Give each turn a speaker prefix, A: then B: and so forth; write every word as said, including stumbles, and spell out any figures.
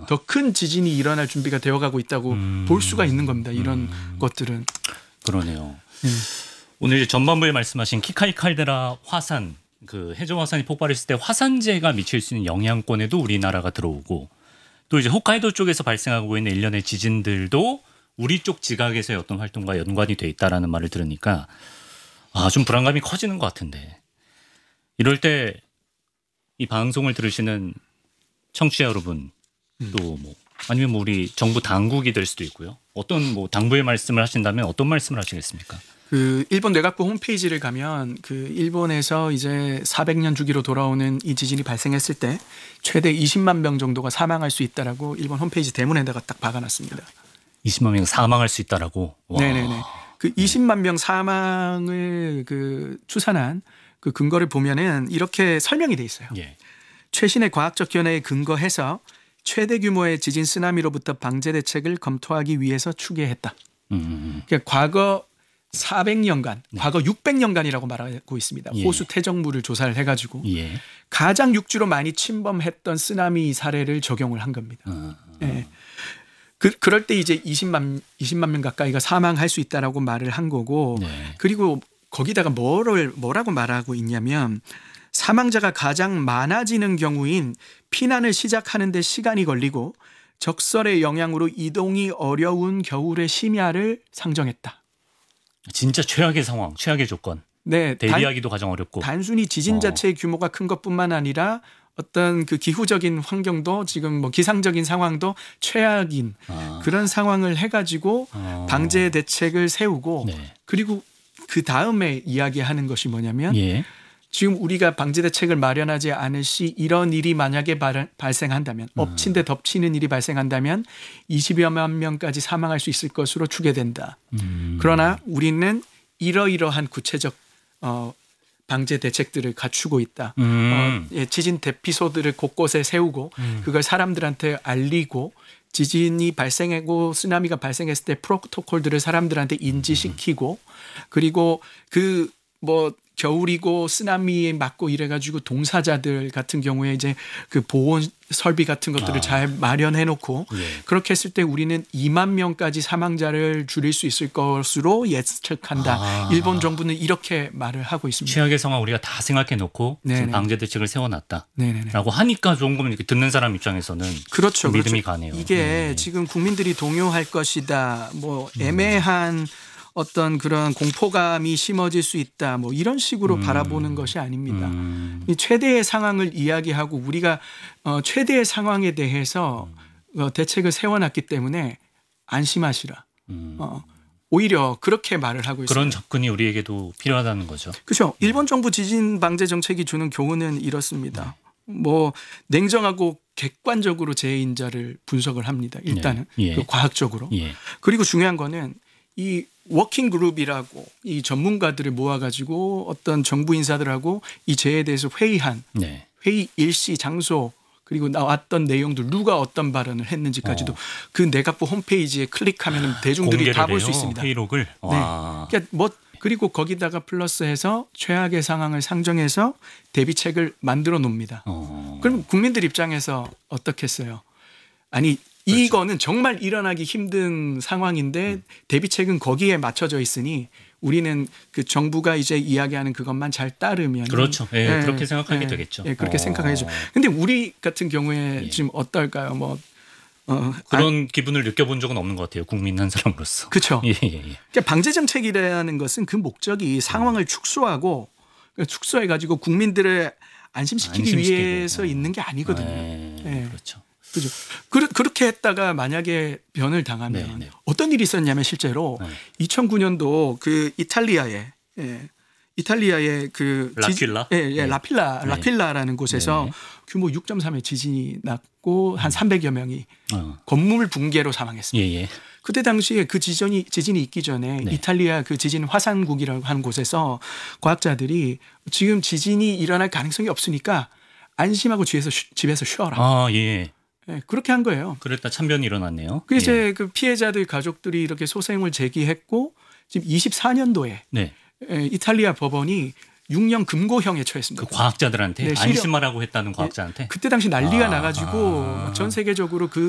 A: 더 큰 지진이 일어날 준비가 되어가고 있다고 음. 볼 수가 있는 겁니다. 이런 음. 것들은.
B: 그러네요. 네. 오늘 전반부에 말씀하신 키카이 칼데라 화산, 그 해저 화산이 폭발했을 때 화산재가 미칠 수 있는 영향권에도 우리나라가 들어오고 또 이제 홋카이도 쪽에서 발생하고 있는 일련의 지진들도 우리 쪽 지각에서의 어떤 활동과 연관이 돼 있다라는 말을 들으니까 아, 좀 불안감이 커지는 것 같은데 이럴 때 이 방송을 들으시는 청취자 여러분 또 뭐 아니면 뭐 우리 정부 당국이 될 수도 있고요. 어떤 뭐 당부의 말씀을 하신다면 어떤 말씀을 하시겠습니까?
A: 그 일본 뇌각부 홈페이지를 가면 그 일본에서 이제 사백 년 주기로 돌아오는 이 지진이 발생했을 때 최대 이십만 명 정도가 사망할 수 있다라고 일본 홈페이지 대문에다가 딱 박아놨습니다.
B: 이십만 명 사망할 수 있다라고. 와.
A: 네네네. 그 이십만 명 사망을 그 추산한 그 근거를 보면은 이렇게 설명이 돼 있어요. 예. 최신의 과학적 견해에 근거해서 최대 규모의 지진 쓰나미로부터 방제 대책을 검토하기 위해서 추계했다. 음. 그러니까 과거 사백 년간, 네. 과거 육백 년간이라고 말하고 있습니다. 예. 호수 퇴적물을 조사를 해가지고 예. 가장 육지로 많이 침범했던 쓰나미 사례를 적용을 한 겁니다. 어, 어. 예. 그, 그럴 때 이제 이십만, 이십만 명 가까이가 사망할 수 있다라고 말을 한 거고 네. 그리고 거기다가 뭐를, 뭐라고 말하고 있냐면 사망자가 가장 많아지는 경우인 피난을 시작하는 데 시간이 걸리고 적설의 영향으로 이동이 어려운 겨울의 심야를 상정했다.
B: 진짜 최악의 상황, 최악의 조건. 네, 대비하기도 단, 가장 어렵고.
A: 단순히 지진 자체의 어. 규모가 큰 것뿐만 아니라 어떤 그 기후적인 환경도 지금 뭐 기상적인 상황도 최악인 아. 그런 상황을 해가지고 어. 방제 대책을 세우고 네. 그리고 그 다음에 이야기하는 것이 뭐냐면 예. 지금 우리가 방제 대책을 마련하지 않을 시 이런 일이 만약에 발, 발생한다면 음. 엎친 데 덮치는 일이 발생한다면 이십여만 명까지 사망할 수 있을 것으로 추계된다. 음. 그러나 우리는 이러이러한 구체적 어, 방제 대책들을 갖추고 있다. 음. 어, 예, 지진 대피소들을 곳곳에 세우고 음. 그걸 사람들한테 알리고 지진이 발생하고 쓰나미가 발생했을 때 프로토콜들을 사람들한테 인지시키고 그리고 그 뭐 겨울이고 쓰나미에 맞고 이래가지고 동사자들 같은 경우에 이제 그 보온 설비 같은 것들을 아. 잘 마련해 놓고 예. 그렇게 했을 때 우리는 이만 명까지 사망자를 줄일 수 있을 것으로 예측한다. 아. 일본 정부는 이렇게 말을 하고 있습니다.
B: 최악의 상황 우리가 다 생각해 놓고 방제 대책을 세워놨다라고 하니까 조금 이렇게 듣는 사람 입장에서는
A: 그렇죠.
B: 믿음이
A: 그렇죠.
B: 가네요.
A: 이게
B: 네.
A: 지금 국민들이 동요할 것이다. 뭐 애매한 음. 어떤 그런 공포감이 심어질 수 있다. 뭐 이런 식으로 음. 바라보는 것이 아닙니다. 음. 이 최대의 상황을 이야기하고 우리가 어, 최대의 상황에 대해서 음. 어, 대책을 세워놨기 때문에 안심하시라. 음. 어, 오히려 그렇게 말을 하고 있습니다.
B: 그런 접근이 우리에게도 필요하다는 거죠.
A: 그렇죠. 일본 정부 지진 방제 정책이 주는 교훈은 이렇습니다. 음. 뭐 냉정하고 객관적으로 재인자를 분석을 합니다. 일단은 네. 예. 그 과학적으로. 예. 그리고 중요한 거는 이 워킹 그룹이라고 이 전문가들을 모아가지고 어떤 정부 인사들하고 이 죄에 대해서 회의한 네. 회의 일시 장소 그리고 나왔던 내용들 누가 어떤 발언을 했는지까지도 어. 그 내각부 홈페이지에 클릭하면 대중들이 다 볼 수 있습니다.
B: 회의록을.
A: 네. 그러니까 뭐 그리고 거기다가 플러스해서 최악의 상황을 상정해서 대비책을 만들어 놓습니다. 어. 그럼 국민들 입장에서 어떻겠어요? 아니. 그렇죠. 이거는 정말 일어나기 힘든 상황인데 음. 대비책은 거기에 맞춰져 있으니 우리는 그 정부가 이제 이야기하는 그것만 잘 따르면
B: 그렇죠. 예, 예, 그렇게 생각하게 예, 되겠죠.
A: 예, 그렇게 어. 생각하죠. 근데 우리 같은 경우에 예. 지금 어떨까요? 뭐
B: 어, 그런 아, 기분을 느껴본 적은 없는 것 같아요. 국민 한 사람으로서.
A: 그렇죠.
B: 예, 예, 예.
A: 그러니까 방제 정책이라는 것은 그 목적이 상황을 축소하고 축소해 가지고 국민들을 안심시키기 안심시키고. 위해서 어. 있는 게 아니거든요. 예,
B: 예. 그렇죠.
A: 그죠. 그렇게 했다가 만약에 변을 당하면 네, 네. 어떤 일이 있었냐면 실제로 네. 이천구 년도 그 이탈리아에 예, 이탈리아의 그
B: 라퀼라,
A: 지, 예, 예, 네. 라필라, 라퀼라라는 곳에서 네. 규모 육 점 삼의 지진이 났고 한 삼백여 명이 어. 건물 붕괴로 사망했습니다. 예, 예. 그때 당시에 그 지진이 지진이 있기 전에 네. 이탈리아 그 지진 화산국이라고 하는 곳에서 과학자들이 지금 지진이 일어날 가능성이 없으니까 안심하고 집에서 쉬, 집에서 쉬어라.
B: 아, 예.
A: 네, 그렇게 한 거예요.
B: 그랬다 참변이 일어났네요.
A: 그 이제 예. 그 피해자들 가족들이 이렇게 소송을 제기했고 지금 이십사 년도에 네. 이탈리아 법원이 육 년 금고형에 처했습니다.
B: 그 과학자들한테 네, 안심하라고 했다는 과학자한테.
A: 네, 그때 당시 난리가 아, 나가지고 아. 전 세계적으로 그